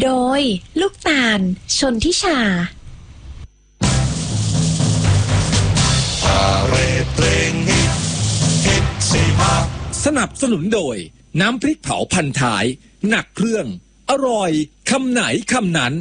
โดยลูกตาลชนทิชาสนับสนุนโดยน้ำพริกเผาพันท้ายหนักเครื่องอร่อยคำไหนคำนั้น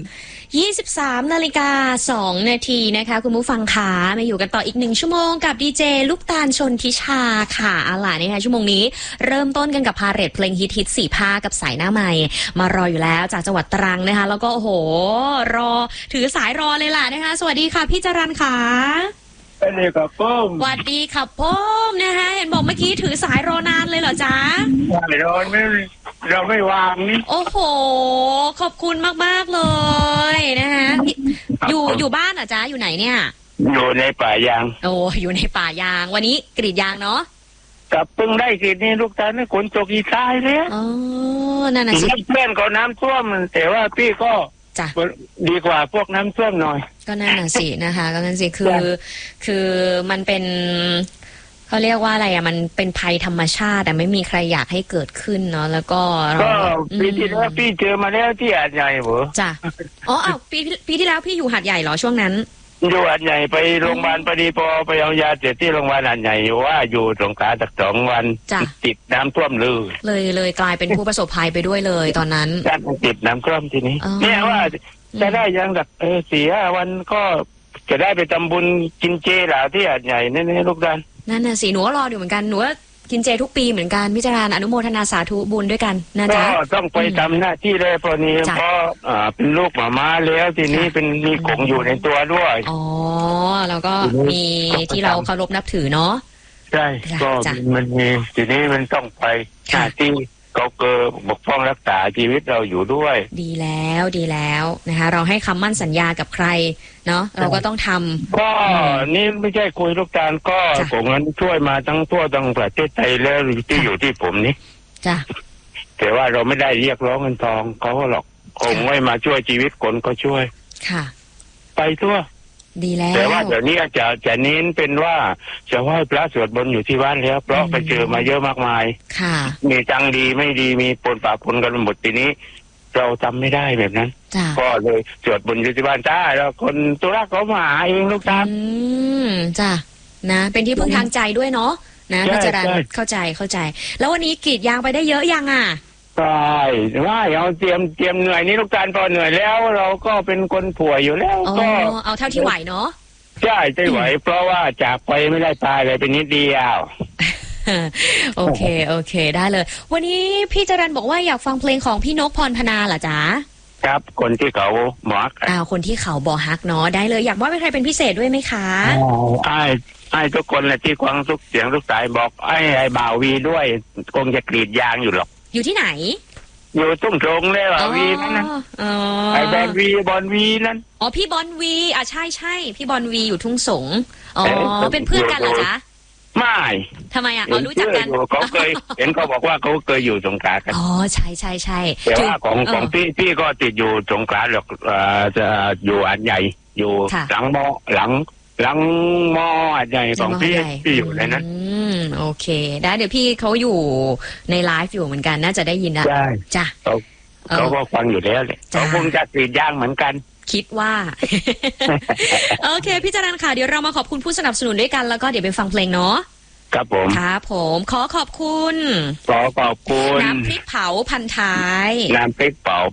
23:02 น.นะคะคุณผู้ฟังขามาอยู่กันต่ออีก1ชั่วโมงกับดีเจลูกตาลชนทิชาค่ะเอาล่ะนะคะชั่วโมงนี้เริ่มต้นกันกับพาเรทเพลงฮิต4 ภาคกับสายหน้าใหม่มารออยู่แล้วจากจังหวัดตรังนะคะแล้วก็โอ้โหรอถือสายรอเลยล่ะนะคะสวัสดีค่ะพี่จรัญค่ะสวัสดีครับพ่อสวัสดีค่ะพ่อนะคะเห็นบอกเมื่อกี้ถือสายรอนานเลยเหรอจ๊ะรอเราไม่วางนี่โอ้โหขอบคุณมากๆเลยนะคะอยู่บ้านเหรอจ๊ะอยู่ไหนเนี่ยอยู่ในป่ายางโอ้อยู่ในป่ายางวันนี้กรีดยางเนาะกับเพิ่งได้กรีดนี่ลูกตาลนี่ขนตกอีทายเลยอ๋อนั่นน่ะสิเพื่อนเขาน้ำท่วมแต่ว่าพี่ก็ดีกว่าพวกน้ำท่วมหน่อยก็นั่นน่ะสินะคะก็นั่นสิคือมันเป็นเขาเรียกว่าอะไรอ่ะมันเป็นภัยธรรมชาติแต่ไม่มีใครอยากให้เกิดขึ้นเนาะแล้วก็ปีที่แล้วพี่เจอมาแล้วที่หาดใหญ่เหรอจ้ะอ๋อปีที่แล้วพี่อยู่หาดใหญ่เหรอช่วงนั้นอยู่หาดใหญ่ไปโรงพยาบาลพอดีพอไปเอายาเสร็จที่โรงพยาบาลหาดใหญ่ว่าอยู่สงขลาสัก2 วันติดน้ำท่วมเลยกลายเป็นผู้ประสบภัยไปด้วยเลยตอนนั้นติดน้ำท่วมทีนี้เนี่ยว่าจะได้ยังแบบ4-5 วันก็จะได้ไปทำบุญกินเจหล่ะที่หาดใหญ่นี่ลูกดันนั่นน่ะสิหนูก็รออยู่เหมือนกันหนูว่ากินเจทุกปีเหมือนกันพิจารณาอนุโมทนาสาธุบุญด้วยกันนะจ๊ะก็ต้องไปทำหน้าที่เลยพอนี้เพราะเป็นลูกหมาม้าแล้วทีนี้เป็นมีกงอยู่ในตัวด้วยอ๋อแล้วก็มีที่เราเคารพนับถือเนาะใช่ก็มันมีทีนี้มันต้องไปหน้าที่เขาเกิดบกพร่องรักษาชีวิตเราอยู่ด้วยดีแล้วนะคะเราให้คำมั่นสัญญากับใครเนาะเราก็ต้องทำก็นี่ไม่ใช่คุยลูกตาลก็ผมงั้นช่วยมาทั้งทั่วทั้งประเทศไทยแล้วที่อยู่ที่ผมนี่จ้ะแต่ว่าเราไม่ได้เรียกร้องเงินทองเขาก็หรอกคงไม่มาช่วยชีวิตคนก็ช่วยค่ะไปทั่วดีแล้วแต่ว่าเดี๋ยวนี้จะเน้นเป็นว่าจะไหว้พระสวดบนอยู่ที่บ้านแล้วเพราะไปเจอมาเยอะมากมายค่ะมีจังดีไม่ดีมีปนป่าปนกันหมดทีนี้เราจำไม่ได้แบบนั้นก็เลยสวดบนอยู่ที่บ้านจ้าแล้วคนตุลาเขามาหาเองลูกตาจ้ะนะเป็นที่พึ่งทางใจด้วยเนาะนะพิจารณาเข้าใจแล้ววันนี้กรีดยางไปได้เยอะยังอ่ะใช่ว่าเอาเตรียมเหนื่อยนี่ลูกตาลพอเหนื่อยแล้วเราก็เป็นคนป่วยอยู่แล้วก็เอาเท่าที่ไหวเนาะใช่ไหวเพราะว่าจากไปไม่ได้ตายเลยเป็นนิดเดียวโอเคได้เลยวันนี้พี่จรัญบอกว่าอยากฟังเพลงของพี่นกพรพนาเหรอจ๊ะครับคนที่เขาบอกคนที่เขาบอกฮักเนาะได้เลยอยากว่าเป็นใครเป็นพิเศษด้วยไหมคะไอ้ทุกคนแหละที่ฟังทุกเสียงทุกสายบอกไอ้บ่าววีด้วยคงจะกรีดยางอยู่หรอกอยู่ที่ไหนอยู่ทุ่งสงเลยบ่าววีนั่นนะไอ้บอลวีนั่นอ๋อพี่บอลวีใช่พี่บอลวีอยู่ทุ่งสงอ๋อเป็นเพื่อนกันเหรอจ๊ะไม่ทำไมรู้จักกันเขาเคยเห็นเขาบอกว่าเขาเคยอยู่สงขลากันอ๋อใช่แต่ว่าของพี่ก็ติดอยู่สงขลาหรอกจะอยู่หาดใหญ่อยู่หลังมอหาดใหญ่ของพี่อยู่ในนั้นโอเคได้เดี๋ยวพี่เขาอยู่ในไลฟ์อยู่เหมือนกันน่าจะได้ยินนะจ้ะเขาก็ฟังอยู่แล้วเลยเขาคงจะกรีดยางเหมือนกันคิดว่าโอเคพี่จรัญค่ะเดี๋ยวเรามาขอบคุณผู้สนับสนุนด้วยกันแล้วก็เดี๋ยวไปฟังเพลงเนาะครับผมครับผมขอบคุณน้ำพริกเผาพันท้ายน้ำพริกเผา